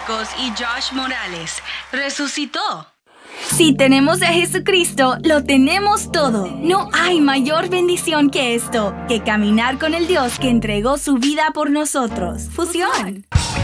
Marcos y Josh Morales. Resucitó. Si tenemos a Jesucristo, lo tenemos todo. No hay mayor bendición que esto, que caminar con el Dios que entregó su vida por nosotros. Fusión.